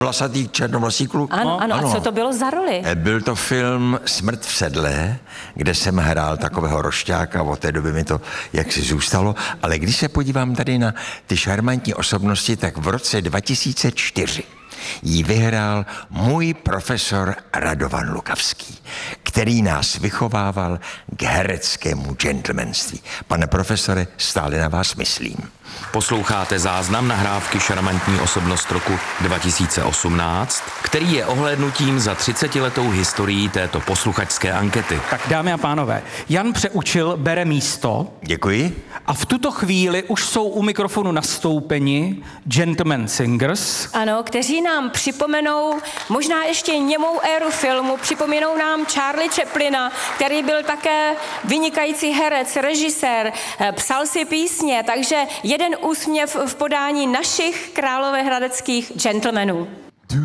Vlasatý černovlasý kluk. Ano. A co to bylo za roli? Byl to film Smrt v sedle, kde jsem hrál takového rošťáka, od té doby mi to jaksi zůstalo, ale když se podívám tady na ty šarmantní osobnosti, tak v roce 2004 jí vyhrál můj profesor Radovan Lukavský, který nás vychovával k hereckému gentlemanství. Pane profesore, stále na vás myslím. Posloucháte záznam nahrávky Šarmantní osobnost roku 2018, který je ohlédnutím za 30letou historií této posluchačské ankety. Tak dámy a pánové, Jan Přeučil bere místo. Děkuji. A v tuto chvíli už jsou u mikrofonu nastoupeni Gentleman Singers. Ano, kteří nám připomenou možná ještě němou éru filmu, připomínou nám Charlie Chaplina, který byl také vynikající herec, režisér, psal si písně, takže jeden úsměv v podání našich královéhradeckých gentlemanů.